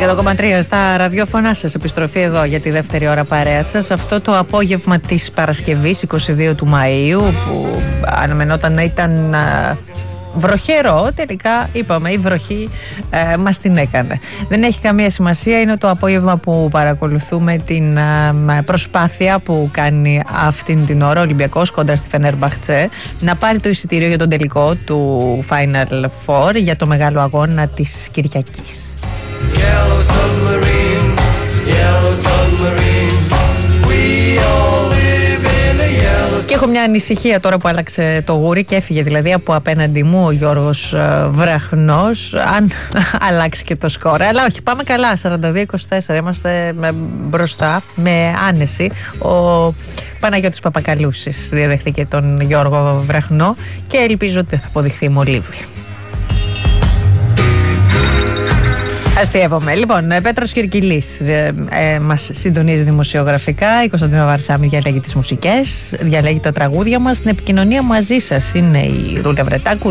102,3 στα ραδιόφωνα σας. Επιστροφή εδώ για τη δεύτερη ώρα παρέα σας. Αυτό το απόγευμα της Παρασκευής 22 του Μαΐου, που αναμενόταν να ήταν βροχερό, τελικά είπαμε η βροχή μας την έκανε. Δεν έχει καμία σημασία, είναι το απόγευμα που παρακολουθούμε την προσπάθεια που κάνει αυτήν την ώρα ο Ολυμπιακός κόντρα στη Φενέρμπαχτσε να πάρει το εισιτήριο για τον τελικό του Final Four για το μεγάλο αγώνα της Κυριακής. Yellow submarine, yellow submarine, we all live in a yellow submarine. Και έχω μια ανησυχία τώρα που άλλαξε το γούρι και έφυγε δηλαδή από απέναντι μου ο Γιώργος Βραχνός, αν αλλάξει και το σκορ. Αλλά όχι, πάμε καλά, 42-24, είμαστε μπροστά με άνεση. Ο Παναγιώτης Παπακαλούσης διαδέχτηκε τον Γιώργο Βραχνό και ελπίζω ότι θα αποδειχθεί μολύβι. Αστείευομαι. Λοιπόν, Πέτρος Κυρκυλής μας συντονίζει δημοσιογραφικά. Η Κωνσταντίνα Βαρσάμι διαλέγει τις μουσικές, διαλέγει τα τραγούδια μας. Στην επικοινωνία μαζί σας είναι η Ρούλια Βρετάκου,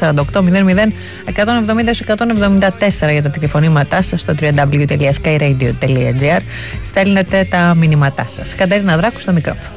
210-48-00-170-174 για τα τηλεφωνήματά σας στο www.skyradio.gr. Στέλνετε τα μηνύματά σας. Κατερίνα Δράκου στο μικρόφωνο.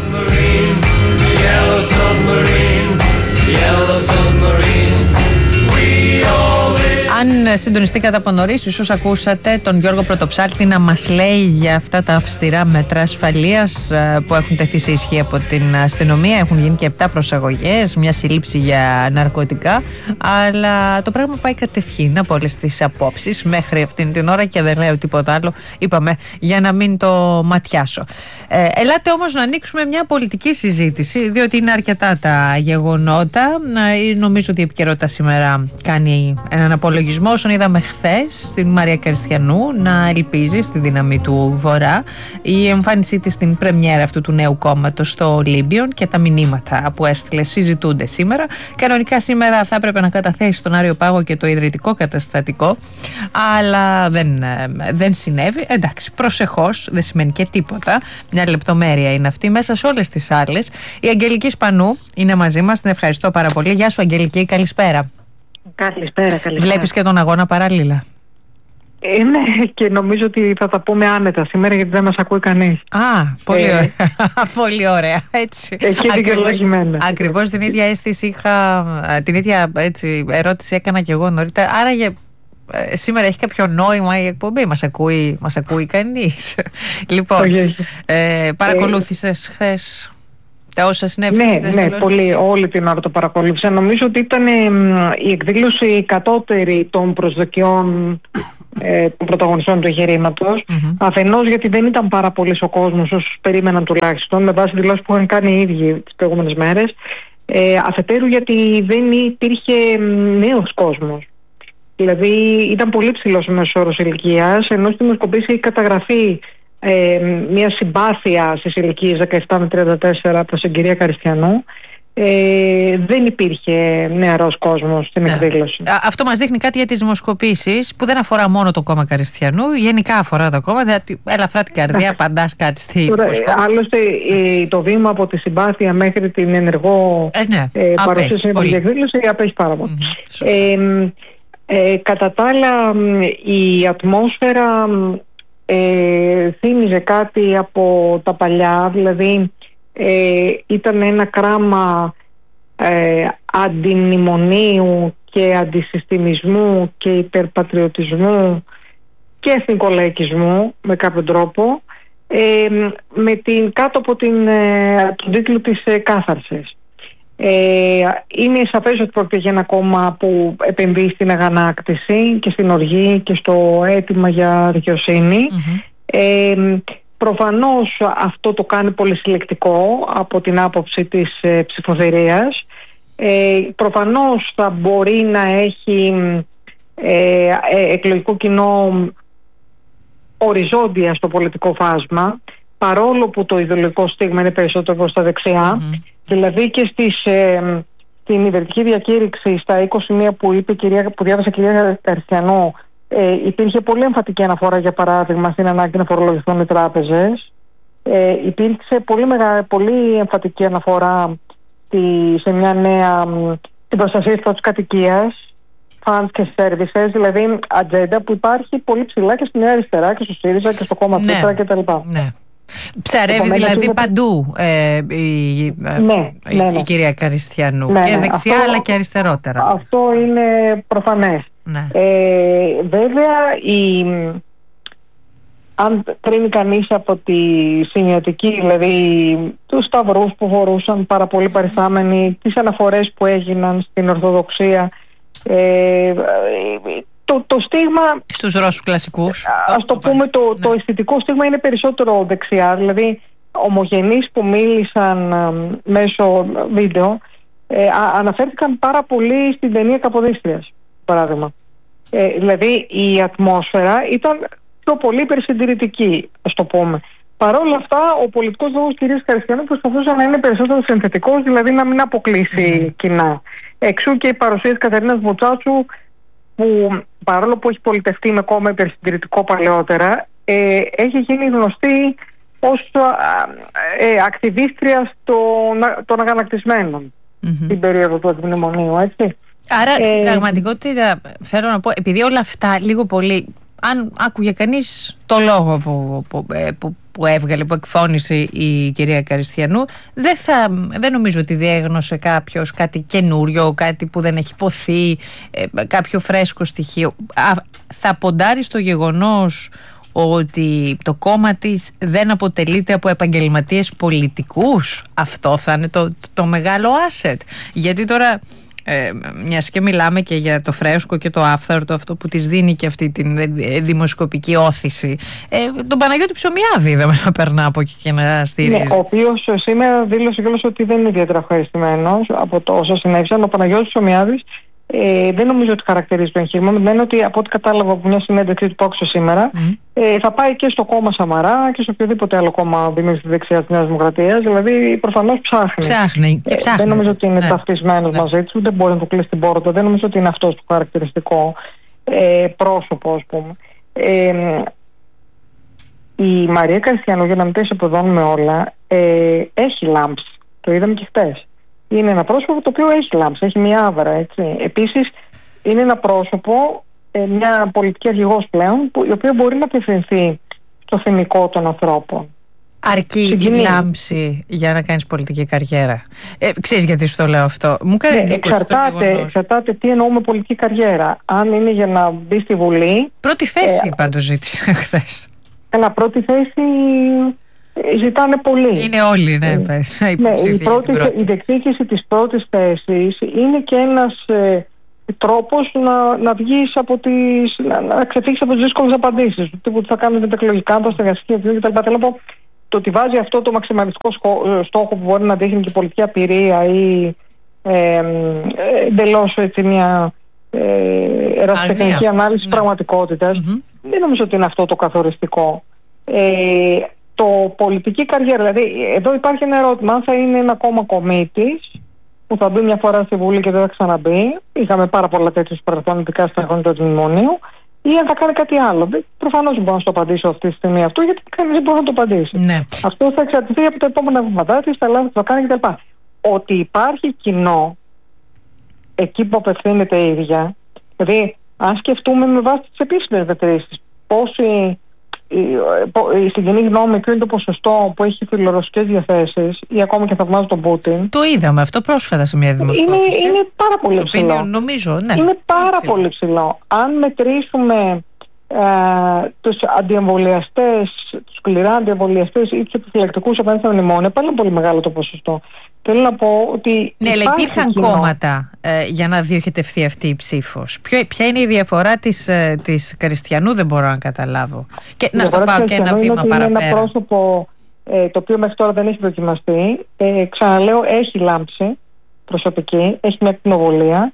Yellow submarine, yellow submarine, we all live. Αν συντονιστήκατε από νωρίς, ίσως ακούσατε τον Γιώργο Πρωτοψάλτη να μας λέει για αυτά τα αυστηρά μέτρα ασφαλείας που έχουν τεθεί σε ισχύ από την αστυνομία. Έχουν γίνει και 7 προσαγωγές, μια σύλληψη για ναρκωτικά, αλλά το πράγμα πάει κατευθείαν από όλες τις απόψεις μέχρι αυτήν την ώρα και δεν λέω τίποτα άλλο, είπαμε, για να μην το ματιάσω. Ελάτε όμως να ανοίξουμε μια πολιτική συζήτηση, διότι είναι αρκετά τα γεγονότα. Νομίζω ότι η επικαιρότητα σήμερα κάνει έναν απολογισμό. Όσον είδαμε χθες στην Μαρία Κριστιανού να ελπίζει στη δύναμη του Βορρά, η εμφάνισή της στην πρεμιέρα αυτού του νέου κόμματος στο Ολύμπιον και τα μηνύματα που έστειλε συζητούνται σήμερα. Κανονικά σήμερα θα έπρεπε να καταθέσει στον Άριο Πάγο και το ιδρυτικό καταστατικό, αλλά δεν συνέβη. Εντάξει, προσεχώς, δεν σημαίνει και τίποτα. Μια λεπτομέρεια είναι αυτή μέσα σε όλες τις άλλες. Η Αγγελική Σπανού είναι μαζί μας, την ευχαριστώ πάρα πολύ. Γεια σου Αγγελική, καλησπέρα. Καλησπέρα. Βλέπεις και τον αγώνα παράλληλα? Ναι, και νομίζω ότι θα τα πούμε άνετα σήμερα γιατί δεν μας ακούει κανείς. Πολύ ωραία. Πολύ ωραία, έτσι. Έχει δικαιολογημένα. Ακριβώς την ίδια αίσθηση είχα, την ίδια ερώτηση έκανα και εγώ νωρίτερα. Άραγε σήμερα έχει κάποιο νόημα η εκπομπή? Μας ακούει κανείς? Λοιπόν, παρακολούθησες χθες όσα συνέβη? Ναι, πολύ, όλη την ώρα το παρακολούθησα. Νομίζω ότι ήταν η εκδήλωση κατώτερη των προσδοκιών των πρωταγωνιστών του εγχειρήματος. Αφενός γιατί δεν ήταν πάρα πολύς ο κόσμος όσους περίμεναν τουλάχιστον, με βάση δηλώσεις που είχαν κάνει οι ίδιοι τις προηγούμενες μέρες. Αφετέρου γιατί δεν υπήρχε νέος κόσμος. Δηλαδή ήταν πολύ ψηλός ο μέσος όρος ηλικίας, ενώ στην δημοσκοπήση έχει καταγραφεί μια συμπάθεια στις ηλικίες 17 με 34 προς την κυρία Καριστιανού. Δεν υπήρχε νεαρός κόσμος στην εκδήλωση. Αυτό μας δείχνει κάτι για τις δημοσκοπήσεις που δεν αφορά μόνο το κόμμα Καριστιανού, γενικά αφορά το κόμμα. Ελαφρά την καρδιά, απαντάς κάτι στη δημοσκόπηση. Άλλωστε το βήμα από τη συμπάθεια μέχρι την ενεργό παρουσία στην εκδήλωση απέχει πάρα πολύ. Κατά τα άλλα, η ατμόσφαιρα θύμιζε κάτι από τα παλιά, δηλαδή ήταν ένα κράμα αντιμνημονίου και αντισυστημισμού και υπερπατριωτισμού και εθνικολαϊκισμού με κάποιο τρόπο, κάτω από τον τίτλο της κάθαρσης. Είναι σαφές ότι πρόκειται για ένα κόμμα που επενδύει στην αγανάκτηση και στην οργή και στο αίτημα για δικαιοσύνη. Προφανώς αυτό το κάνει πολύ συλλεκτικό από την άποψη της ψηφοθερίας. Προφανώς θα μπορεί να έχει εκλογικό κοινό οριζόντια στο πολιτικό φάσμα, παρόλο που το ιδεολογικό στίγμα είναι περισσότερο προς τα δεξιά. Δηλαδή και στην ιδρυτική διακήρυξη στα 20 σημεία που διάβασε η κυρία Καριστιανού, υπήρχε πολύ εμφατική αναφορά, για παράδειγμα, στην ανάγκη να φορολογηθούν οι τράπεζες. Υπήρξε πολύ εμφατική αναφορά σε μια νέα την προστασία της κατοικίας. funds και services, δηλαδή ατζέντα που υπάρχει πολύ ψηλά και στη Νέα Αριστερά και στο ΣΥΡΙΖΑ και στο κόμμα Πίτρα κτλ. Ναι. Ψαρεύει δηλαδή παντού η κυρία Καριστιανού, και δεξιά αυτό, αλλά και αριστερότερα. Αυτό είναι προφανές. Ναι. Βέβαια, αν κρίνει κανείς από τη σημειωτική, δηλαδή τους σταυρούς που φορούσαν πάρα πολύ παριστάμενοι, τις αναφορές που έγιναν στην Ορθοδοξία, το στίγμα στους Ρώσους κλασικούς, ας το πούμε το αισθητικό στίγμα είναι περισσότερο δεξιά, δηλαδή ομογενείς που μίλησαν μέσω βίντεο αναφέρθηκαν πάρα πολύ στην ταινία Καποδίστριας, παράδειγμα. Δηλαδή η ατμόσφαιρα ήταν πιο πολύ υπερσυντηρητική, ας το πούμε. Παρ' όλα αυτά, ο πολιτικός λόγος της κυρίας Καριστιανού προσπαθούσε να είναι περισσότερο συνθετικός, δηλαδή να μην αποκλείσει κοινά. Εξού και η παρουσία της Κατερίνας Βουτσάτσου, που παρόλο που έχει πολιτευτεί με κόμμα υπερσυντηρητικό παλαιότερα, έχει γίνει γνωστή ως ακτιβίστρια των αγανακτισμένων στην περίοδο του Αντιμνημονίου, έτσι. Άρα στην πραγματικότητα θέλω να πω, επειδή όλα αυτά λίγο πολύ, αν άκουγε κανείς το λόγο που έβγαλε, που εκφώνησε η κυρία Καριστιανού, δεν νομίζω ότι διέγνωσε κάποιος κάτι καινούριο, κάτι που δεν έχει υποθεί, κάποιο φρέσκο στοιχείο. Θα ποντάρει στο γεγονός ότι το κόμμα της δεν αποτελείται από επαγγελματίες πολιτικούς. Αυτό θα είναι το μεγάλο asset. Γιατί τώρα, μιας και μιλάμε και για το φρέσκο και το άφθαρτο, αυτό που της δίνει και αυτή την δημοσκοπική όθηση, τον Παναγιώτη Ψωμιάδη είδαμε να περνά από εκεί και να στηρίζει. Ναι, ο οποίος σήμερα δήλωσε κιόλας ότι δεν είναι ιδιαίτερα ευχαριστημένος από το όσα συνέβησαν. Ο Παναγιώτης Ψωμιάδης δεν νομίζω ότι χαρακτηρίζει το εγχείρημα. Μένει ότι από ό,τι κατάλαβα από μια συνέντευξη που άκουσα σήμερα, θα πάει και στο κόμμα Σαμαρά και σε οποιοδήποτε άλλο κόμμα δημιουργεί στη δεξιά της Νέας Δημοκρατίας. Δηλαδή προφανώς ψάχνει. Δεν νομίζω ότι είναι ταυτισμένος μαζί του, δεν μπορεί να του κλείσει την πόρτα. Δεν νομίζω ότι είναι αυτός το χαρακτηριστικό πρόσωπο, ας πούμε. Η Μαρία Καριστιανού, για να μην τα ισοπεδώνουμε όλα, έχει λάμψει. Το είδαμε και χτες. Είναι ένα πρόσωπο το οποίο έχει λάμψει, έχει μια άβρα, έτσι. Επίσης, είναι ένα πρόσωπο, μια πολιτική αρχηγός πλέον, η οποία μπορεί να απευθυνθεί στο θυμικό των ανθρώπων. Αρκεί η λάμψη για να κάνεις πολιτική καριέρα? Ξέρεις γιατί σου το λέω αυτό? Εξαρτάται τι εννοούμε πολιτική καριέρα. Αν είναι για να μπει στη Βουλή... Πρώτη θέση πάντως ζήτησε χθες. Καλά, πρώτη θέση... Ζητάνε πολύ. Είναι όλοι, ναι, πες. Η διεκδίκηση της πρώτης θέσης είναι και ένας τρόπος να βγεις να ξεφύγεις από τις δύσκολες απαντήσεις. Το τύπο τι θα κάνουμε με τα εκλογικά, τα στεγαστικά κτλ. Θέλω να πω, το ότι βάζει αυτό το μαξιμαλιστικό στόχο που μπορεί να δείχνει και πολιτική απειρία ή εντελώς μια ερασιτεχνική ανάλυση πραγματικότητας, δεν νομίζω ότι είναι αυτό το καθοριστικό. Το πολιτική καριέρα, δηλαδή εδώ υπάρχει ένα ερώτημα, αν θα είναι ένα κόμμα κομίτης που θα μπει μια φορά στη Βουλή και δεν θα ξαναμπεί. Είχαμε πάρα πολλά τέτοιες παρελθόν, ειδικά στα χρόνια του Μνημονίου, ή αν θα κάνει κάτι άλλο. Προφανώς δεν μπορώ να σου το απαντήσω αυτή τη στιγμή αυτό, γιατί κανείς δεν μπορεί να το απαντήσει. Ναι. Αυτό θα εξαρτηθεί από τα επόμενα βήματά της, τα λάθη που θα κάνει κτλ. Ότι υπάρχει κοινό εκεί που απευθύνεται η ίδια, δηλαδή αν σκεφτούμε με βάση τις επίσημες μετρήσεις, πόσοι. Στην κοινή γνώμη ποιο είναι το ποσοστό που έχει φιλορωσικές διαθέσεις ή ακόμα και θαυμάζει τον Πούτιν. Το είδαμε αυτό πρόσφατα σε μια δημοσκόπηση. Είναι πάρα πολύ ψηλό. Νομίζω, ναι. Είναι πάρα πολύ ψηλό. Αν μετρήσουμε τους αντιεμβολιαστές, τους σκληρά αντιεμβολιαστές ή τους επιφυλακτικούς απέναντι στα μνημόνια, πάλι είναι πολύ μεγάλο το ποσοστό. Θέλω να πω ότι. Ναι, αλλά υπήρχαν κόμματα για να διοχετευτεί αυτή η ψήφος. Ποια είναι η διαφορά της Καριστιανού, δεν μπορώ να καταλάβω. Και να στο πάω και ένα βήμα παραπέρα. Είναι ένα πρόσωπο το οποίο μέχρι τώρα δεν έχει δοκιμαστεί. Ξαναλέω, έχει λάμψη προσωπική, έχει μια ακτινοβολία.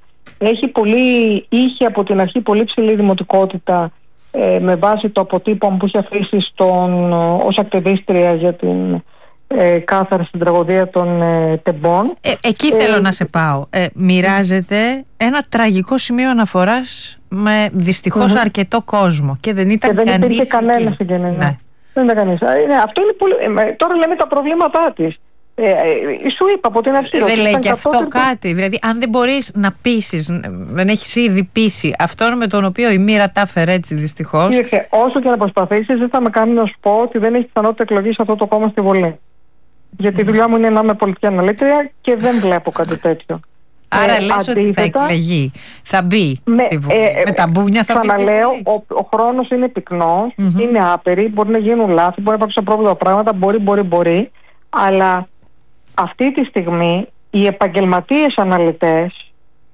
Είχε από την αρχή πολύ ψηλή δημοτικότητα με βάση το αποτύπωμα που είχε αφήσει ως ακτιβίστρια για την κάθαρα στην τραγωδία των Τεμπών. Εκεί θέλω να σε πάω. Μοιράζεται ένα τραγικό σημείο αναφοράς με δυστυχώς αρκετό κόσμο και δεν ήταν κανείς. Και δεν υπήρχε κανένα συγγενής. Ναι. Δεν ήταν κανείς. Αυτό είναι πολύ. Τώρα λέμε τα προβλήματά της. Σου είπα από την αρχή. Δεν λέει και αυτό κάτι? Δηλαδή, αν δεν μπορείς να πείσεις, δεν έχεις ήδη πείσει αυτόν με τον οποίο η μοίρα τα έφερε έτσι, δυστυχώς. Κοίταξε, όσο και να προσπαθήσεις, δεν θα με κάνει να σου πω ότι δεν έχει πιθανότητα εκλογής αυτό το κόμμα στη Βουλή. Γιατί η δουλειά μου είναι να είμαι πολιτική αναλύτρια και δεν βλέπω κάτι τέτοιο. Άρα λες ότι θα εκλεγεί, θα μπει στη Βουλή. Με τα μπούνια θα μπει στη Βουλή. Ξαναλέω, ο χρόνος είναι πυκνός, είναι άπειροι, μπορεί να γίνουν λάθη, μπορεί να υπάρξουν πρόβλημα πράγματα, μπορεί. Αλλά αυτή τη στιγμή οι επαγγελματίες αναλυτές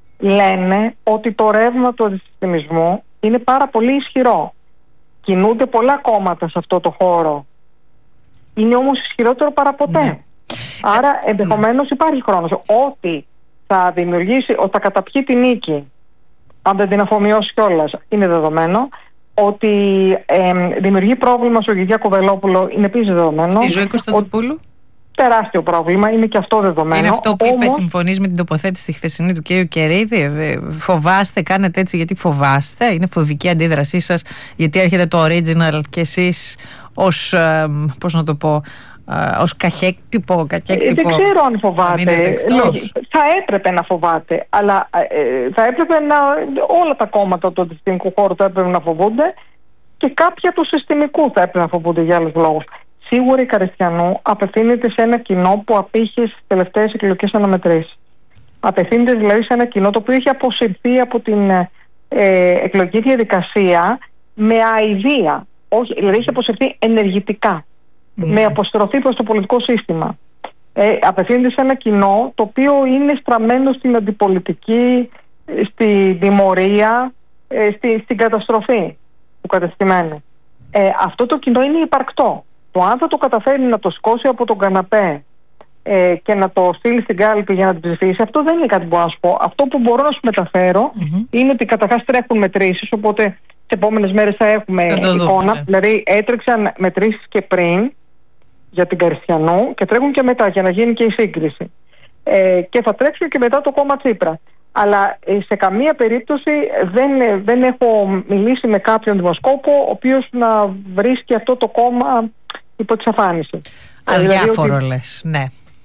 λένε ότι το ρεύμα του αντισυστημισμού είναι πάρα πολύ ισχυρό. Κινούνται πολλά κόμματα σε αυτό το χώρο. Είναι όμως ισχυρότερο παραποτέ. Ναι. Άρα ενδεχομένως υπάρχει χρόνος. Ότι θα δημιουργήσει, ότι θα καταπιεί τη νίκη, αν δεν την αφομοιώσει κιόλας, είναι δεδομένο. Ότι δημιουργεί πρόβλημα στο Κυριάκο Βελόπουλο είναι επίσης δεδομένο. Στη Ζωή Κωνσταντοπούλου. Τεράστιο πρόβλημα, είναι και αυτό δεδομένο. Είναι αυτό που είπε, συμφωνείς με την τοποθέτηση τη χθεσινή του κ. Κερίδη? Φοβάστε, κάνετε έτσι γιατί φοβάστε? Είναι φοβική αντίδρασή σας γιατί έρχεται το original και εσείς ως, πώς να το πω, ως κακέκτυπο. Δεν ξέρω αν φοβάται. Θα έπρεπε να φοβάται, αλλά θα έπρεπε όλα τα κόμματα του αντισυστημικού χώρου θα έπρεπε να φοβούνται και κάποια του συστημικού θα έπρεπε να φοβούνται για άλλους λόγους. Σίγουρα η Καριστιανού απευθύνεται σε ένα κοινό που απήχε στις τελευταίες εκλογικές αναμετρήσεις. Απευθύνεται δηλαδή σε ένα κοινό το οποίο έχει αποσυρθεί από την εκλογική διαδικασία με αηδία. Όχι, δηλαδή έχει αποσυρθεί ενεργητικά, με αποστροφή προς το πολιτικό σύστημα. Απευθύνεται σε ένα κοινό το οποίο είναι στραμμένο στην αντιπολιτική, στην τιμωρία, στην καταστροφή του κατεστημένου. Αυτό το κοινό είναι υπαρκτό. Το αν θα το καταφέρει να το σκώσει από τον καναπέ και να το στείλει στην κάλπη για να την ψηφίσει, αυτό δεν είναι κάτι που μπορώ να σου πω. Αυτό που μπορώ να σου μεταφέρω είναι ότι καταρχάς τρέχουν μετρήσεις, οπότε τις επόμενες μέρες θα έχουμε εικόνα. Δηλαδή έτρεξαν μετρήσεις και πριν για την Καριστιανού και τρέχουν και μετά για να γίνει και η σύγκριση. Και θα τρέξουν και μετά το κόμμα Τσίπρα. Αλλά σε καμία περίπτωση δεν έχω μιλήσει με κάποιον δημοσκόπο ο οποίος να βρίσκει αυτό το κόμμα υπό τη αφάνιση. Αδιάφορο δηλαδή, λες, ναι.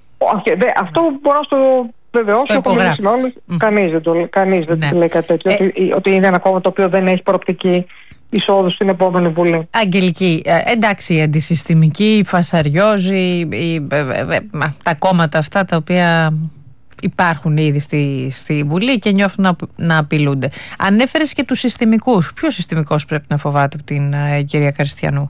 Αυτό μπορώ να το βεβαιώσω. Έχω μιλήσει με όλους. Κανείς δεν λέει κάτι τέτοιο. Ότι είναι ένα κόμμα το οποίο δεν έχει προοπτική εισόδου στην επόμενη Βουλή. Αγγελική, εντάξει, η αντισυστημική, η φασαριόζη, τα κόμματα αυτά τα οποία υπάρχουν ήδη στη Βουλή και νιώθουν να απειλούνται. Ανέφερες και τους συστημικούς. Ποιος συστημικός πρέπει να φοβάται από την κυρία Καριστιανού?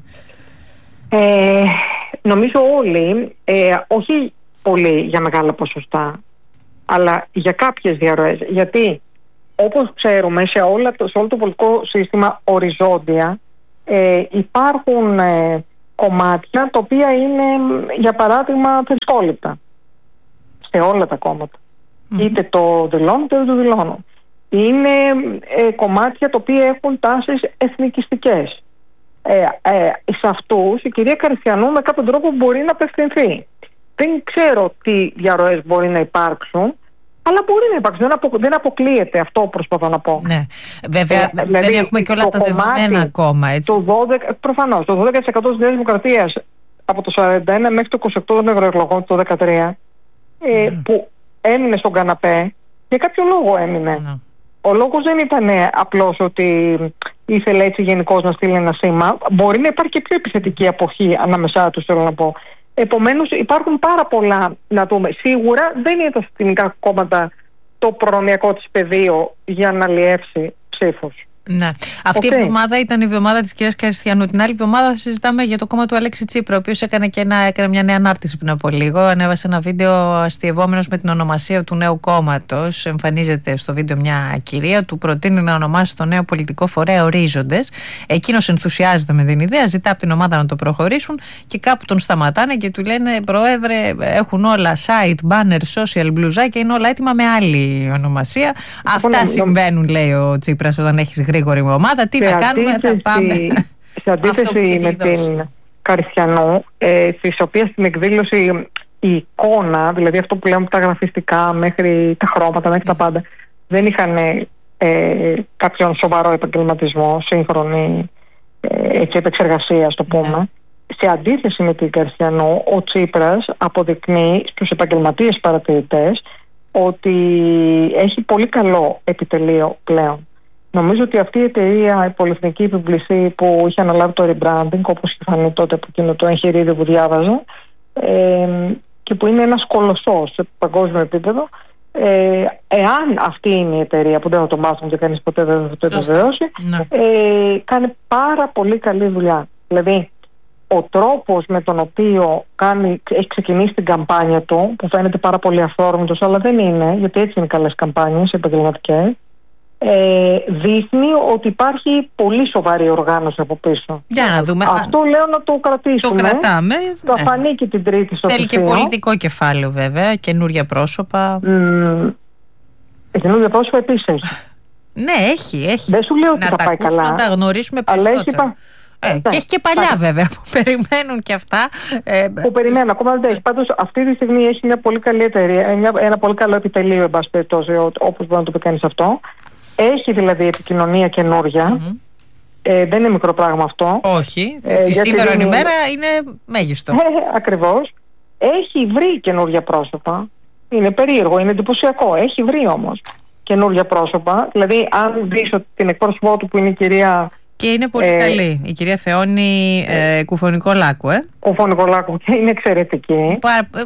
Νομίζω όλοι, όχι πολύ για μεγάλα ποσοστά, αλλά για κάποιες διαρροές. Γιατί όπως ξέρουμε σε όλο το πολιτικό σύστημα οριζόντια υπάρχουν κομμάτια τα οποία είναι, για παράδειγμα, θρησκόληπτα σε όλα τα κόμματα. Είτε το δηλώνουν είτε δεν το δηλώνουν. Είναι κομμάτια τα οποία έχουν τάσεις εθνικιστικές. Σε αυτούς η κυρία Καριστιανού με κάποιον τρόπο μπορεί να απευθυνθεί. Δεν ξέρω τι διαρροές μπορεί να υπάρξουν, αλλά μπορεί να υπάρξουν. Δεν αποκλείεται, αυτό προσπαθώ να πω. Ναι. Βέβαια δηλαδή, δεν έχουμε και όλα τα δεδομένα ακόμα. Έτσι. Προφανώς, το 12% της Νέας Δημοκρατίας από το 41 μέχρι το 28 των ευρωεκλογών το 2013 που έμεινε στον καναπέ, για κάποιο λόγο έμεινε. Ο λόγος δεν ήταν απλώς ότι ήθελε έτσι γενικώς να στείλει ένα σήμα. Μπορεί να υπάρχει και πιο επιθετική αποχή ανάμεσά τους, θέλω να πω. Επομένως υπάρχουν πάρα πολλά να δούμε. Σίγουρα δεν είναι τα συστημικά κόμματα το προνομιακό της πεδίο για να αλλιεύσει ψήφους. Ναι. Αυτή η εβδομάδα ήταν η εβδομάδα της κυρίας Καριστιανού. Την άλλη εβδομάδα θα συζητάμε για το κόμμα του Αλέξη Τσίπρα, ο οποίος έκανε μια νέα ανάρτηση πριν από λίγο. Ανέβασε ένα βίντεο αστειευόμενος με την ονομασία του νέου κόμματος. Εμφανίζεται στο βίντεο μια κυρία, του προτείνει να ονομάσει το νέο πολιτικό φορέα Ορίζοντες. Εκείνος ενθουσιάζεται με την ιδέα, ζητά από την ομάδα να το προχωρήσουν και κάπου τον σταματάνε και του λένε: Πρόεδρε, έχουν όλα site, banner, social, μπλουζάκια, είναι όλα έτοιμα με άλλη ονομασία. Αυτά συμβαίνουν, λέει ο Τσίπρας, όταν έχεις γρήγορη ομάδα. Τι να κάνουμε, θα πάμε. Σε αντίθεση με την Καριστιανού, της οποίας στην εκδήλωση η εικόνα, δηλαδή αυτό που λέμε από τα γραφιστικά μέχρι τα χρώματα, μέχρι τα πάντα, δεν είχαν κάποιον σοβαρό επαγγελματισμό, σύγχρονη και επεξεργασία, το πούμε. σε αντίθεση με την Γκαρσιανό, ο Τσίπρας αποδεικνύει στους επαγγελματίες παρατηρητές ότι έχει πολύ καλό επιτελείο πλέον. Νομίζω ότι αυτή η εταιρεία, η Πολυεθνική Επιπλησή, που είχε αναλάβει το rebranding, όπως είχε φανεί τότε από εκείνο το εγχειρίδιο που διάβαζα, και που είναι ένας κολοσσός σε παγκόσμιο επίπεδο, εάν αυτή είναι η εταιρεία, που δεν θα το μάθουμε και κανείς ποτέ δεν θα το επιβεβαιώσει, κάνει πάρα πολύ καλή δουλειά. Δηλαδή, ο τρόπος με τον οποίο έχει ξεκινήσει την καμπάνια του, που φαίνεται πάρα πολύ αυθόρμητος, αλλά δεν είναι, γιατί έτσι είναι καλές καμπάνιες επαγγελματικές, δείχνει ότι υπάρχει πολύ σοβαρή οργάνωση από πίσω. Για να δούμε. Αυτό λέω να το κρατήσουμε. Το κρατάμε. Θα φανεί και την Τρίτη στο Θέλει και πολιτικό κεφάλαιο, βέβαια, καινούρια πρόσωπα. Καινούρια πρόσωπα επίσης. Ναι, έχει. Δεν σου λέω ότι θα πάει καλά. Να τα γνωρίσουμε περισσότερο. Και έχει και παλιά βέβαια που περιμένουν και αυτά. Που περιμένουν, ακόμα δεν έχει. Πάντως αυτή τη στιγμή έχει μια πολύ καλή εταιρεία, ένα πολύ καλό επιτελείο, εν πάση περιπτώσει, όπως μπορεί να το πει κανείς αυτό. Έχει δηλαδή επικοινωνία καινούρια. Δεν είναι μικρό πράγμα αυτό. Όχι. Τη σήμερα ημέρα είναι μέγιστο. Ακριβώς. Έχει βρει καινούρια πρόσωπα. Είναι περίεργο, είναι εντυπωσιακό. Έχει βρει όμως καινούρια πρόσωπα. Δηλαδή, αν δεις την εκπρόσωπό του που είναι η κυρία. Και είναι πολύ καλή. Η κυρία Θεόνη Κουφωνικολάκου. Κουφωνικολάκου, και είναι εξαιρετική.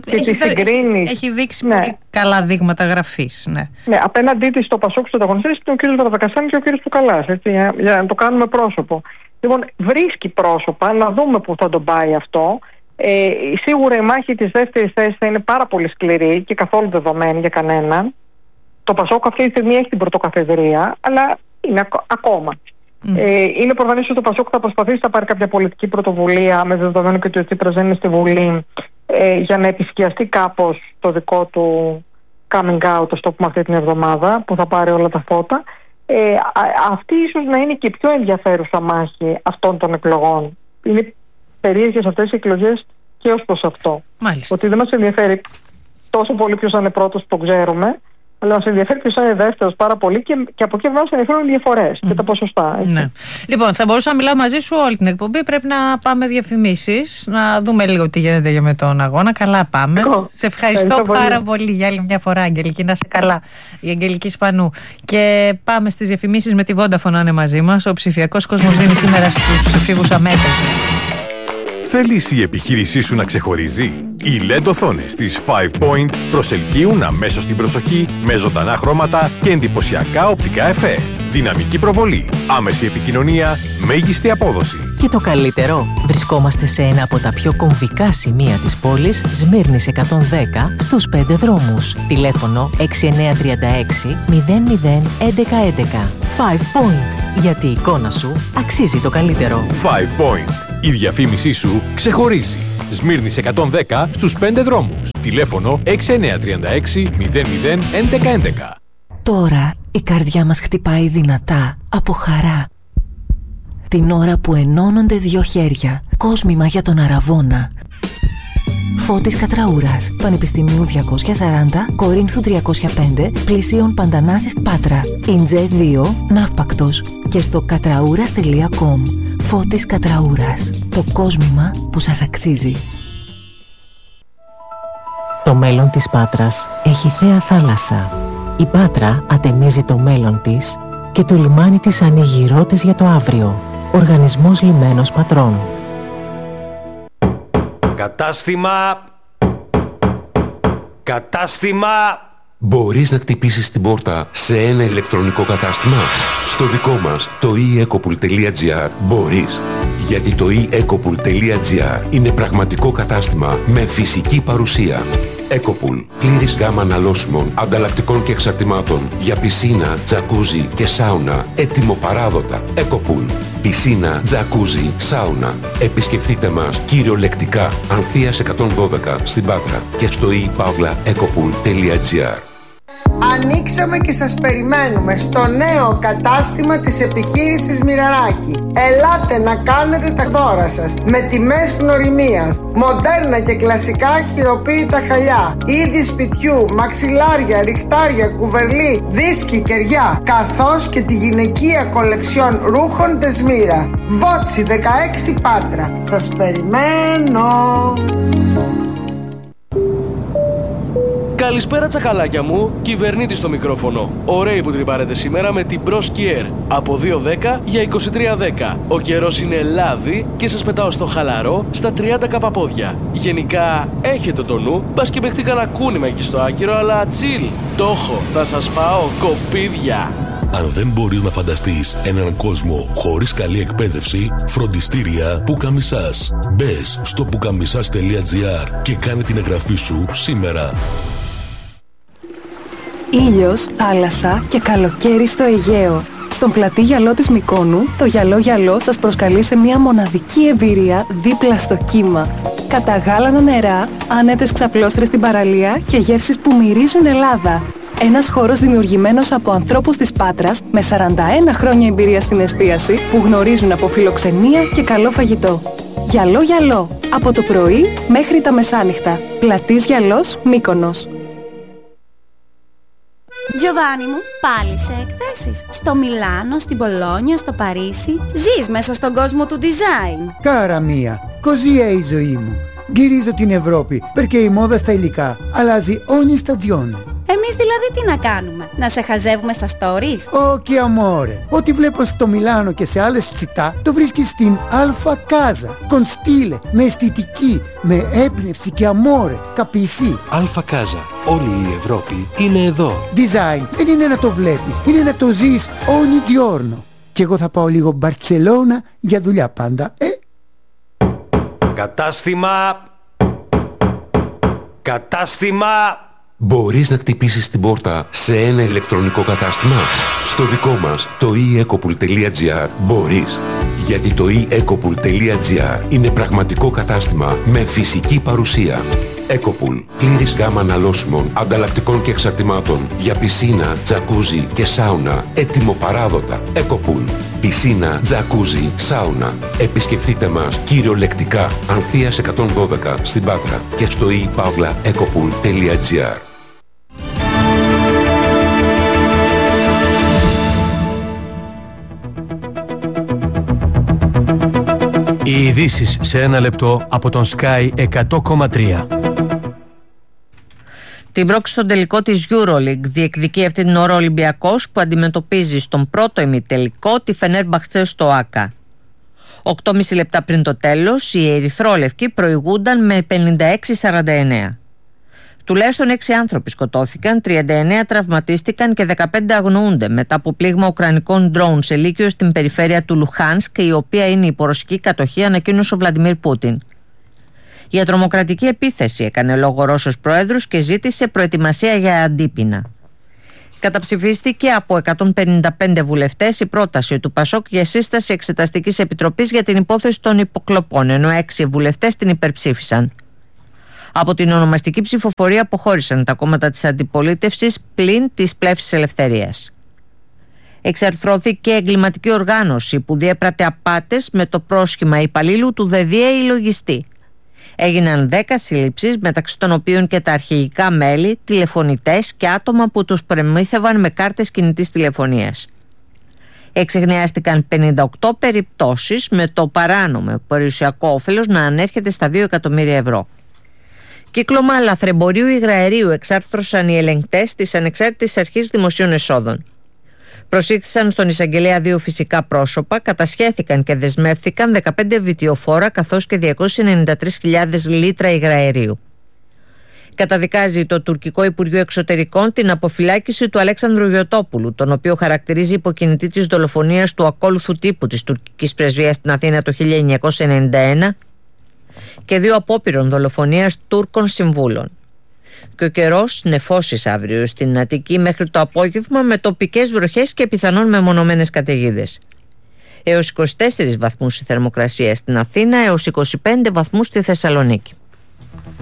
Έχει δείξει πολύ καλά δείγματα γραφής. Ναι, απέναντί της στο Πασόκ στους πρωταγωνιστές ήταν ο κύριος Βαρδακασάνης και ο κύριος Πουκαλάς. Για να το κάνουμε πρόσωπο. Λοιπόν, βρίσκει πρόσωπα, να δούμε πού θα τον πάει αυτό. Σίγουρα η μάχη της δεύτερης θέσης θα είναι πάρα πολύ σκληρή και καθόλου δεδομένη για κανέναν. Το Πασόκ αυτή τη στιγμή έχει την πρωτοκαθεδρία, αλλά είναι ακόμα. Είναι προφανές ότι το Πασόκ θα προσπαθήσει να πάρει κάποια πολιτική πρωτοβουλία, με δεδομένο και ότι ο Τσίπρας δεν είναι στη Βουλή, για να επισκιαστεί κάπως το δικό του coming out, το πούμε, αυτή την εβδομάδα, που θα πάρει όλα τα φώτα. Αυτή ίσως να είναι και η πιο ενδιαφέρουσα μάχη αυτών των εκλογών. Είναι περίεργες αυτές οι εκλογές και ως προς αυτό. Μάλιστα. Ότι δεν μας ενδιαφέρει τόσο πολύ ποιος θα είναι πρώτος, το ξέρουμε, αλλά μας ενδιαφέρει ποιος θα είναι δεύτερος πάρα πολύ, και από εκεί μας ενδιαφέρουν οι διαφορές και τα ποσοστά. Ναι. Λοιπόν, θα μπορούσα να μιλάω μαζί σου όλη την εκπομπή. Πρέπει να πάμε διαφημίσεις, να δούμε λίγο τι γίνεται για με τον αγώνα. Καλά πάμε. Σε ευχαριστώ πάρα πολύ για άλλη μια φορά, Αγγελική. Να είσαι καλά. Η Αγγελική Σπανού. Και πάμε στις διαφημίσεις με τη Vodafone να είναι μαζί μας. Ο ψηφιακός κόσμος δίνει σήμερα στους εφήβους αμέτρητοι. Θέλεις η επιχείρησή σου να ξεχωρίζει? Οι LED οθόνες της 5 Point προσελκύουν αμέσως την προσοχή με ζωντανά χρώματα και εντυπωσιακά οπτικά εφέ. Δυναμική προβολή, άμεση επικοινωνία, μέγιστη απόδοση. Και το καλύτερο, βρισκόμαστε σε ένα από τα πιο κομβικά σημεία της πόλης, Σμύρνης 110, στους 5 δρόμους. Τηλέφωνο 6936 00 1111. 5 Point, γιατί η εικόνα σου αξίζει το καλύτερο. 5 Point. Η διαφήμισή σου ξεχωρίζει. Σμύρνης 110 στους 5 δρόμους. Τηλέφωνο 6936 00 1111. Τώρα η καρδιά μας χτυπάει δυνατά από χαρά. Την ώρα που ενώνονται δύο χέρια. Κόσμημα για τον Αραβώνα. Φώτης Κατραούρας, Πανεπιστημίου 240, Κορίνθου 305, Πλησίων Παντανάσης Πάτρα, Ιντζέ 2, Ναύπακτος και στο κατραούρας.com. Φώτης Κατραούρας, το κόσμημα που σας αξίζει. Το μέλλον της Πάτρας έχει θέα θάλασσα. Η Πάτρα ατενίζει το μέλλον της και το λιμάνι της ανοίγει ρότες για το αύριο. Οργανισμός Λιμένος Πατρών. Κατάστημα! Μπορείς να χτυπήσεις την πόρτα σε ένα ηλεκτρονικό κατάστημα? Στο δικό μας, το eEcopool.gr, μπορείς. Γιατί το eEcopool.gr είναι πραγματικό κατάστημα με φυσική παρουσία. Ecopool. Πλήρης γάμα αναλώσιμων, ανταλλακτικών και εξαρτημάτων για πισίνα, τζακούζι και σάουνα. Έτοιμο παράδοτα. Ecopool. Πισίνα, τζακούζι, σάουνα. Επισκεφτείτε μας κυριολεκτικά Ανθείας 112 στην Πάτρα και στο ePavlaEcopool.gr. Ανοίξαμε και σας περιμένουμε στο νέο κατάστημα της επιχείρησης Μοιραράκη. Ελάτε να κάνετε τα δώρα σας με τιμές γνωριμίας, μοντέρνα και κλασικά χειροποίητα χαλιά, είδη σπιτιού, μαξιλάρια, ριχτάρια, κουβερλί, δίσκοι, κεριά, καθώς και τη γυναικεία κολεξιόν ρούχων Τεσμύρα. Βότσι 16 Πάτρα. Σας περιμένω. Καλησπέρα τσακαλάκια μου, κυβερνήτη στο μικρόφωνο. Ωραίοι που τρυπάρετε σήμερα με την Bros Kier. Από 2.10 για 23.10. Ο καιρός είναι λάδι και σας πετάω στο χαλαρό στα 30 καπαπόδια. Γενικά έχετε το νου, μπας και παιχτεί κανένα κούνημα εκεί στο άκυρο, αλλά τσιλ. Το έχω, θα σας πάω κοπίδια. Αν δεν μπορείς να φανταστείς έναν κόσμο χωρίς καλή εκπαίδευση, φροντιστήρια Πουκαμισάς. Μπες στο pukamisas.gr και κάνε την εγγραφή σου σήμερα. Ήλιος, θάλασσα και καλοκαίρι στο Αιγαίο. Στον πλατή γυαλό της Μυκόνου, το γυαλό σας προσκαλεί σε μια μοναδική εμπειρία δίπλα στο κύμα. Καταγάλανα νερά, άνετες ξαπλώστρες στην παραλία και γεύσεις που μυρίζουν Ελλάδα. Ένας χώρος δημιουργημένος από ανθρώπους της Πάτρας με 41 χρόνια εμπειρία στην εστίαση που γνωρίζουν από φιλοξενία και καλό φαγητό. Γυαλό, από το πρωί μέχρι τα μεσάνυχτα. Πλατής Γυαλός, Μύκονος. Giovanni μου, πάλι σε εκθέσεις. Στο Μιλάνο, στην Πολόνια, στο Παρίσι. Ζεις μέσα στον κόσμο του design. Κάρα μία, così è η ζωή μου. Γυρίζω την Ευρώπη, perché η μόδα στα υλικά αλλάζει ogni stagione. Εμείς δηλαδή τι να κάνουμε, να σε χαζεύουμε στα stories? Όχι αμόρε, ό,τι βλέπω στο Μιλάνο και σε άλλες τσιτά το βρίσκεις στην Alfa Casa. Con stile, με αισθητική, με έμπνευση και αμόρε, capisci? Alfa Casa, όλη η Ευρώπη είναι εδώ. Design δεν είναι να το βλέπεις, είναι να το ζεις ogni giorno. Και εγώ θα πάω λίγο Μπαρτσελώνα για δουλειά πάντα, Κατάστημα! Μπορείς να χτυπήσεις την πόρτα σε ένα ηλεκτρονικό κατάστημα. Στο δικό μας, το eEcopool.gr, μπορείς. Γιατί το eEcopool.gr είναι πραγματικό κατάστημα με φυσική παρουσία. Ecopool. Πλήρης γάμα αναλώσιμων, ανταλλακτικών και εξαρτημάτων για πισίνα, τζακούζι και σάουνα. Έτοιμο παράδοτα. Ecopool. Πισίνα, τζακούζι, σάουνα. Επισκεφτείτε μας κυριολεκτικά. Ανθείας 112 στην Πάτρα και στο ePavlaEcopool.gr. Οι ειδήσεις σε ένα λεπτό από τον Sky 100,3. Την πρόκριση στον τελικό της EuroLeague διεκδικεί αυτή την ώρα ο Ολυμπιακός, που αντιμετωπίζει στον πρώτο ημιτελικό τη Φενέρμπαχτσε στο ΆΚΑ. 8,5 λεπτά πριν το τέλος, οι ερυθρόλευκοι προηγούνταν με 56-49. Τουλάχιστον 6 άνθρωποι σκοτώθηκαν, 39 τραυματίστηκαν και 15 αγνοούνται μετά από πλήγμα ουκρανικών ντρόουν σε λύκειο στην περιφέρεια του Λουχάνσκ, η οποία είναι υπό ρωσική κατοχή, ανακοίνωσε ο Βλαντιμίρ Πούτιν. Για τρομοκρατική επίθεση έκανε λόγο ο Ρώσος πρόεδρος και ζήτησε προετοιμασία για αντίπεινα. Καταψηφίστηκε από 155 βουλευτές η πρόταση του ΠΑΣΟΚ για σύσταση εξεταστικής επιτροπής για την υπόθεση των υποκλοπών, ενώ 6 βουλευτές την υπερψήφισαν. Από την ονομαστική ψηφοφορία αποχώρησαν τα κόμματα της αντιπολίτευσης πλην της Πλεύσης Ελευθερίας. Εξαρθρώθηκε εγκληματική οργάνωση που διέπρατε απάτες με το πρόσχημα υπαλλήλου του ΔΔΕ λογιστή. Έγιναν 10 σύλληψεις, μεταξύ των οποίων και τα αρχηγικά μέλη, τηλεφωνητές και άτομα που τους προμήθευαν με κάρτες κινητής τηλεφωνίας. Εξεγνιάστηκαν 58 περιπτώσεις με το παράνομο περιουσιακό όφελος να ανέρχεται στα 2 εκατομμύρια ευρώ. Κύκλωμα λαθρεμπορίου υγραερίου εξάρθρωσαν οι ελεγκτές της Ανεξάρτητης Αρχής Δημοσίων Εσόδων. Προσήχθησαν στον εισαγγελέα 2 φυσικά πρόσωπα, κατασχέθηκαν και δεσμεύθηκαν 15 βιτιοφόρα καθώς και 293.000 λίτρα υγραερίου. Καταδικάζει το τουρκικό Υπουργείο Εξωτερικών την αποφυλάκηση του Αλέξανδρου Γιωτόπουλου, τον οποίο χαρακτηρίζει υποκινητή της δολοφονίας του ακόλουθου τύπου της τουρκικής πρεσβείας στην Αθήνα το 1991 και 2 απόπειρων δολοφονίας Τούρκων συμβούλων. Και ο καιρός νεφώσεις αύριο στην Αττική μέχρι το απόγευμα, με τοπικές βροχές και πιθανόν μεμονωμένες καταιγίδες. Έως 24 βαθμούς η θερμοκρασία στην Αθήνα, έως 25 βαθμούς στη Θεσσαλονίκη.